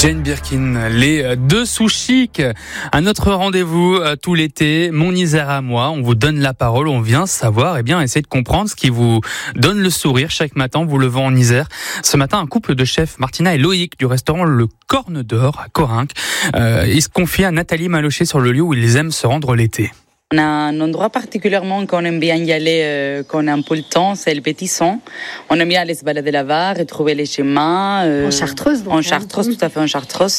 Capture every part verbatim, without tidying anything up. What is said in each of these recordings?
Jane Birkin, les deux sous chic. À notre rendez-vous tout l'été, Mon Isère à moi. On vous donne la parole, on vient savoir, et bien essayer de comprendre ce qui vous donne le sourire chaque matin, vous levant en Isère. Ce matin, un couple de chefs, Martina et Loïc, du restaurant Le Corne d'Or à Corinque. Euh, ils se confient à Nathalie Malocher sur le lieu où ils aiment se rendre l'été. On a un endroit particulièrement qu'on aime bien y aller, euh, qu'on a un peu le temps, c'est le Pétisson. On aime bien aller se balader là-bas, retrouver les chemins. Euh, en Chartreuse, donc. En Chartreuse, hein. Tout à fait, en Chartreuse.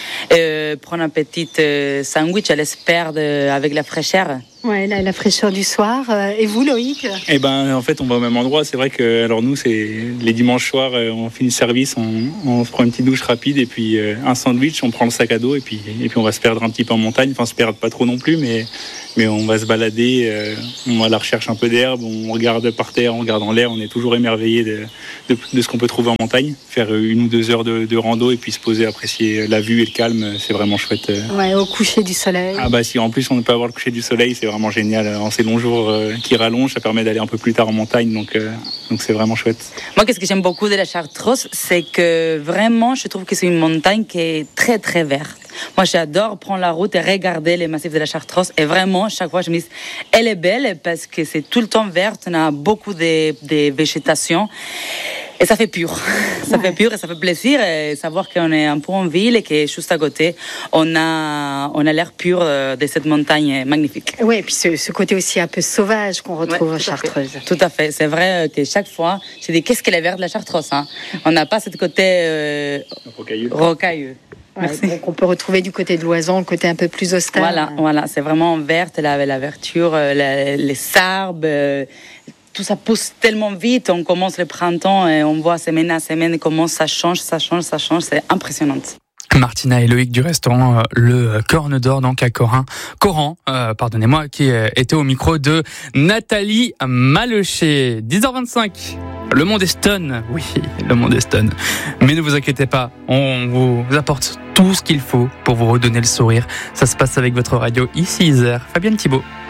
Euh, prendre un petit euh, sandwich à l'esperde avec la fraîcheur. Ouais, la, la fraîcheur du soir. Et vous, Loïc ? Eh ben, en fait, on va au même endroit. C'est vrai que, alors nous, c'est les dimanches soirs, on finit le service, on, on se prend une petite douche rapide et puis euh, un sandwich, on prend le sac à dos et puis, et puis on va se perdre un petit peu en montagne. Enfin, se perdre pas trop non plus, mais, mais on va se balader. Euh, on va à la recherche un peu d'herbe, on regarde par terre, on regarde en l'air. On est toujours émerveillé de, de, de ce qu'on peut trouver en montagne. Faire une ou deux heures de, de rando et puis se poser, apprécier la vue et le calme, c'est vraiment chouette. Ouais, au coucher du soleil. Ah bah si, en plus on peut avoir le coucher du soleil, c'est vraiment génial. En ces longs jours euh, qui rallongent, ça permet d'aller un peu plus tard en montagne, donc euh, donc c'est vraiment chouette. Moi, qu'est-ce que j'aime beaucoup de la Chartreuse, c'est que vraiment, je trouve que c'est une montagne qui est très très verte. Moi, j'adore prendre la route et regarder les massifs de la Chartreuse. Et vraiment, chaque fois, je me dis, elle est belle parce que c'est tout le temps verte. On a beaucoup de, de végétation. Et ça fait pur. Ça ouais. fait pur et ça fait plaisir. Et savoir qu'on est un peu en ville et que juste à côté, on a, on a l'air pur de cette montagne magnifique. Oui, et puis ce, ce côté aussi un peu sauvage qu'on retrouve ouais, en Chartreuse. Fait. Tout à fait. C'est vrai que chaque fois, je dis, qu'est-ce qu'elle est verte de la Chartreuse, hein? On n'a pas ce côté euh, rocailleux. rocailleux. Ouais, donc on peut retrouver du côté de l'Oison, le côté un peu plus austère. Voilà, voilà, c'est vraiment verte, la, la verdure, la, les arbres, tout ça pousse tellement vite. On commence le printemps et on voit semaine à semaine comment ça change, ça change, ça change. C'est impressionnant. Martina et Loïc du restaurant Le Corne d'Or, donc à Corin. Coran, euh, pardonnez-moi, qui était au micro de Nathalie Malocher. dix heures vingt-cinq. Le monde est stun, oui, le monde est stun. Mais ne vous inquiétez pas, on vous apporte tout ce qu'il faut pour vous redonner le sourire. Ça se passe avec votre radio ici Isère. Fabienne Thibault.